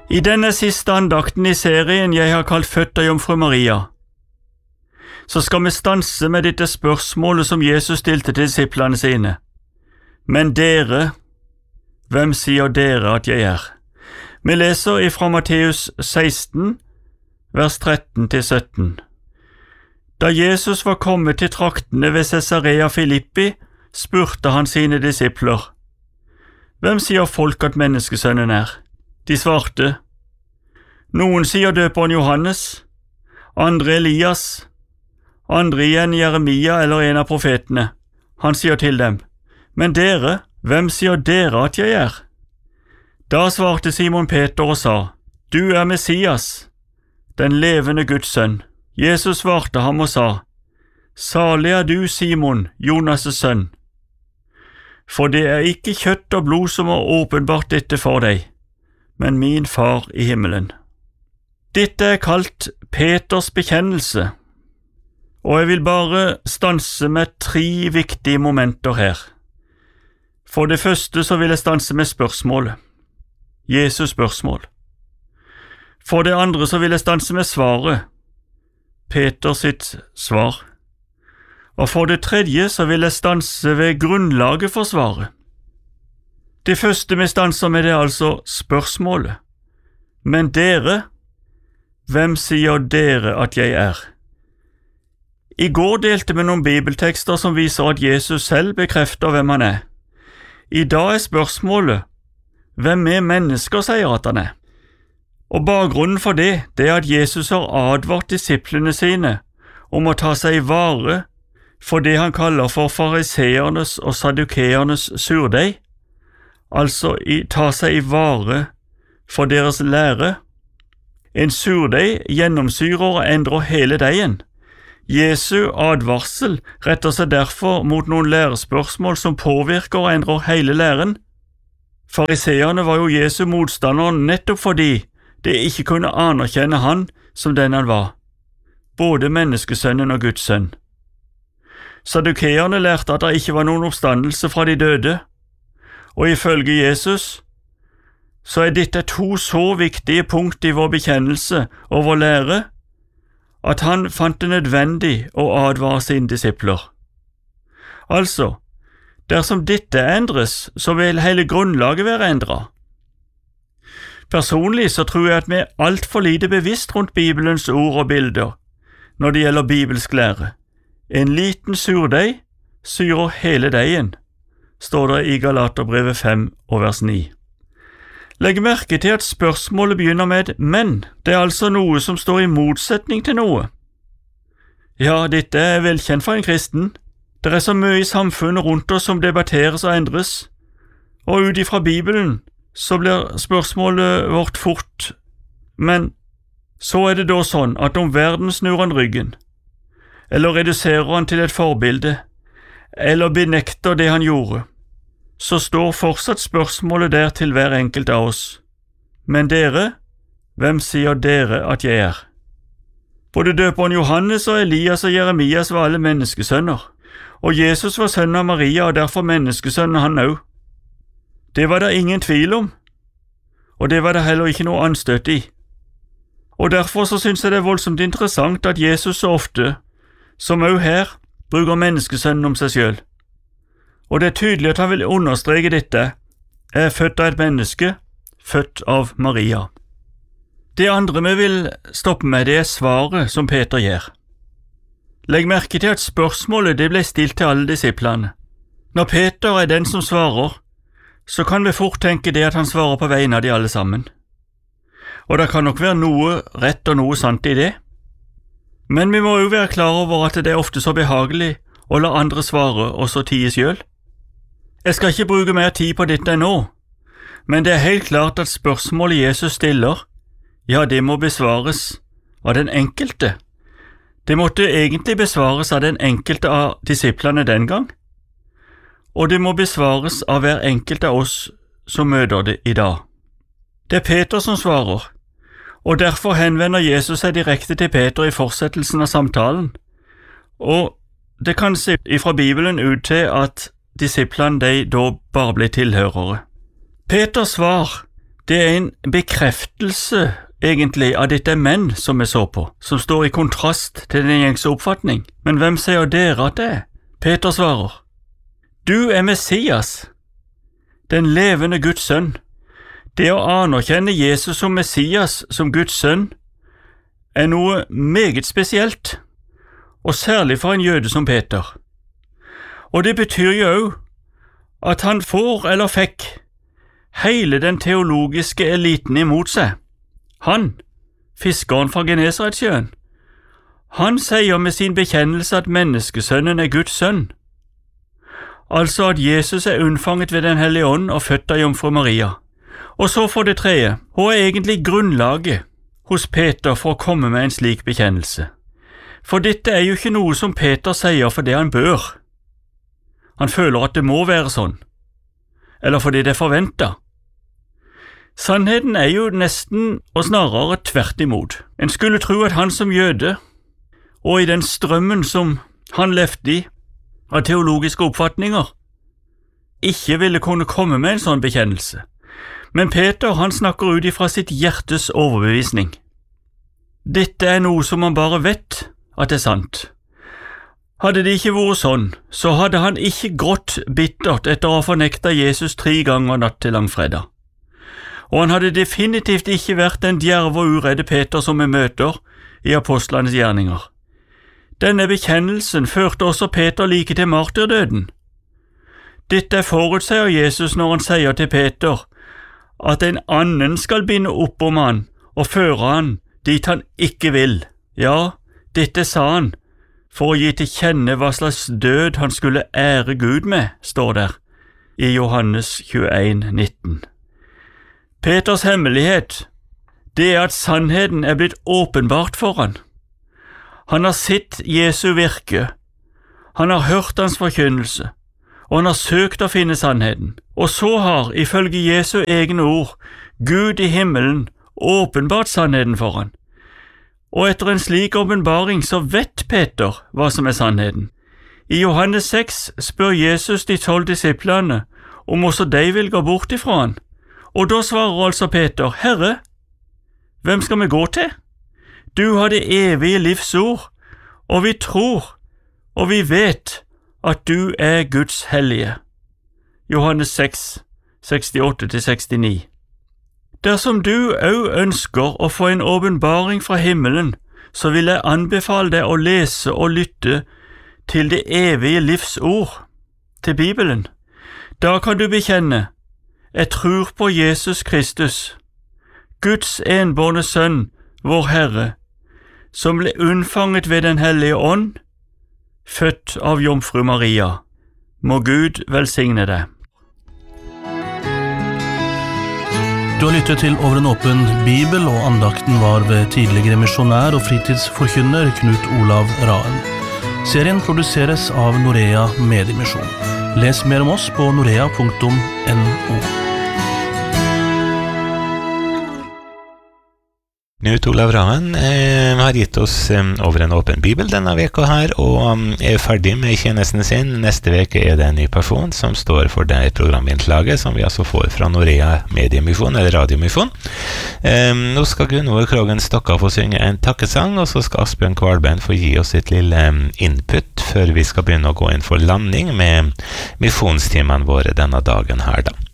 I denne siste andakten i serien jeg har kalt Født av Jomfru Maria, så skal vi stanse med dette spørsmålet som Jesus stilte til disiplene sine. Men dere, hvem sier dere at jeg er? Vi leser ifra Matteus 16, vers 13-17. Da Jesus var kommet til traktene ved Cesarea Filippi, spurte han sine disipler, «Hvem sier folk at menneskesønnen er?» De svarte, «Noen sier døperen Johannes, andre Elias, andre igjen Jeremia eller en av profetene.» Han sier til dem, «Men dere, hvem sier dere at jeg er?» Da svarte Simon Peter og sa, «Du er Messias, den levende Guds sønn.» Jesus svarte ham og sa, «Salig er du, Simon, Jonas' sønn, for det er ikke kjøtt og blod som har åpenbart dette for deg, men min far i himmelen.» Dette er kalt Peters bekjennelse, og jeg vil bare stanse med 3 viktige momenter her. For det første så vil jeg stanse med spørsmålet, Jesus spørsmål. For det andre så vil jeg stanse med svaret, Peters sitt svar. Og for det tredje så vil jeg stanse ved grunnlaget for svaret. Det første vi stanser med det er altså spørsmålet. Men dere, hvem sier dere at jeg er? I går delte vi noen bibeltekster som viser at Jesus selv bekrefter hvem han er. I dag er spørsmålet, hvem vi mennesker sier at han er? Og bakgrunnen for det er at Jesus har advart disiplene sine om å ta seg i vare for det han kaller for fariseernes og sadukeernes surdeig, altså ta seg i vare for deres lære. En surdeig gjennomsyrer og endrer hele deigen. Jesu advarsel retter seg derfor mot noen lærespørsmål som påvirker og endrer hele læren. Fariseerne var jo Jesu motstandere nettopp fordi de ikke kunne anerkjenne han som den han var, både menneskesønnen og Guds sønn. Sadukeerne lærte at det ikke var noen oppstandelse fra de døde, og ifølge Jesus så er dette 2 så viktige punkt i vår bekjennelse og vår lære, at han fant det nødvendig å advare sine disipler. Altså, dersom dette endres, så vil hele grunnlaget være endret. Personlig så tror jeg at vi er alt for lite bevisst rundt Bibelens ord og bilder når det gjelder bibelsk lære. En liten surdeig syrer hele deigen, står det i Galaterbrevet 5 og vers 9. Legg merke til at spørsmålet begynner med «men». Det er altså noe som står i motsetning til noe. Ja, dette er velkjent for en kristen. Det er så mye i samfunnet rundt oss som debatteres og endres, og ut ifra Bibelen så blir spørsmålet vårt fort, men så er det da sånn at om verden snur han ryggen, eller reduserer han til et forbilde, eller benekter det han gjorde, så står fortsatt spørsmålet der til hver enkelt av oss. Men dere, hvem sier dere at jeg er? Både døperen Johannes og Elias og Jeremias var alle menneskesønner, og Jesus var sønn av Maria og derfor menneskesønnen han også. Det var det ingen tvil om, og det var det heller ikke noe anstøt i. Og derfor så synes jeg det er voldsomt interessant at Jesus så ofte, som også her, bruker menneskesønnen om seg selv. Og det er tydelig at han vil understreke dette, er født av et menneske, født av Maria. Det andre vi vil stoppe med, det er svaret som Peter gir. Legg merke til at spørsmålet det ble stilt til alle disiplene. Når Peter er den som svarer, så kan vi fort tenke det at han svarer på vegne av de alle sammen. Og det kan nok være noe rett og noe sant i det. Men vi må jo være klar over at det er ofte så behagelig å la andre svare og så tie selv. Jeg skal ikke bruke mer tid på dette nå, men det er helt klart at spørsmålet Jesus stiller, ja, det må besvares av den enkelte. Det måtte egentlig besvares av den enkelte av disiplene den gang, og det må besvares av hver enkelt av oss som møter det i dag. Det er Peter som svarer, og derfor henvender Jesus seg direkte til Peter i fortsettelsen av samtalen, og det kan se fra Bibelen ut til at disiplene de da bare ble tilhørere. Peters svar, Det en bekreftelse egentlig av dette menn som vi så på, som står i kontrast til den gjengse oppfatning. Men hvem sier dere at det er? Peter svarer, du er Messias, den levende Guds sønn. Det å anerkjenne Jesus som Messias, som Guds sønn, er noe meget spesielt, og særlig for en jøde som Peter. Og det betyr jo også at han får eller fikk hele den teologiske eliten imot seg. Han, fiskeren fra Genesaretsjøen, han sier med sin bekjennelse at menneskesønnen er Guds sønn. Altså at Jesus er unnfanget ved Den hellige ånd og født av jomfru Maria. Og så for det tredje, hva er egentlig grunnlaget hos Peter for å komme med en slik bekjennelse? For dette er jo ikke noe som Peter sier fordi han bør. Han føler at det må være sånn, eller fordi det er forventet. Sannheten er jo nesten og snarere tvert imot. En skulle tro at han som jøde, og i den strømmen som han levde i, av teologiske oppfatninger, ikke ville kunne komme med en sånn bekjennelse. Men Peter, han snakker ut ifra sitt hjertes overbevisning. Dette er noe som han bare vet at det er sant. Hadde det ikke vært sånn, så hadde han ikke grått bittert etter å ha fornektet Jesus 3 ganger natt til langfredag. Og han hadde definitivt ikke vært den djerve og uredde Peter som vi møter i apostlenes gjerninger. Denne bekjennelsen førte også Peter like til martyrdøden. Dette forutsier Jesus når han sier til Peter at en annen skal binde opp om han og føre han dit han ikke vil. Ja, dette sa han for å gi til kjenne hva slags død han skulle ære Gud med, står der i Johannes 21:19. Peters hemmelighet, det er at sannheten er blitt åpenbart for han. Han har sett Jesu virke, han har hørt hans forkynnelse, og han har søkt å finne sannheten. Og så har, ifølge Jesu egne ord, Gud i himmelen åpenbart sannheten for han. Og etter en slik åpenbaring så vet Peter hva som er sannheten. I Johannes 6 spør Jesus de 12 disiplene om også de vil gå bort ifra han. Og da svarer altså Peter, Herre, hvem skal vi gå til? Du har det evige livs ord, og vi tror, og vi vet at du er Guds hellige. Johannes 6, 68-69. Dersom du også ønsker å få en åpenbaring fra himmelen, så vil jeg anbefale deg å lese og lytte til det evige livs ord, til Bibelen. Da kan du bekjenne, jeg tror på Jesus Kristus, Guds enbårne sønn, vår Herre, som ble unnfanget ved Den hellige ånd, født av jomfru Maria. Må Gud velsigne deg. Du har lyttet til Over en åpen bibel, og andakten var ved tidligere misjonær og fritidsforkynner Knut Olav Raen. Serien produseres av Norea Mediemisjon. Les mer om oss på norea.no. Knut Olav Raen har gitt oss Over en åpen bibel denne veka her, og er ferdig med tjenesten sin. Neste veke er det en ny person som står for det programinnslaget som vi altså får fra Norea Mediemisjon, eller Radiomisjon. Nå skal Gunvor Krogen Stokka få synge en takkesang, og så skal Asbjørn Kvalbein få gi oss et lille input før vi skal begynne å gå inn for landing med misjonstimene våre denne dagen her da.